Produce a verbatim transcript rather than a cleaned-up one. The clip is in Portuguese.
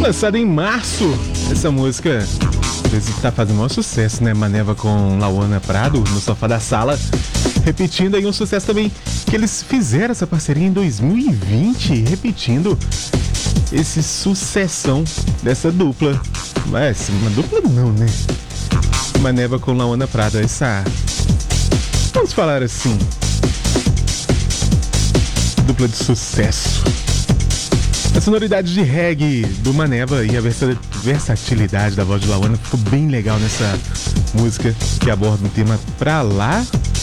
Lançada em março, essa música tá fazendo um sucesso, né? Maneva com Lauana Prado no sofá da sala. Repetindo aí um sucesso também que eles fizeram essa parceria em dois mil e vinte, repetindo esse sucessão dessa dupla. Mas uma dupla não, né? Maneva com Lauana Prado, essa... Vamos falar assim, dupla de sucesso. A sonoridade de reggae do Maneva e a versatilidade da voz de Lauana ficou bem legal nessa música que aborda um tema pra lá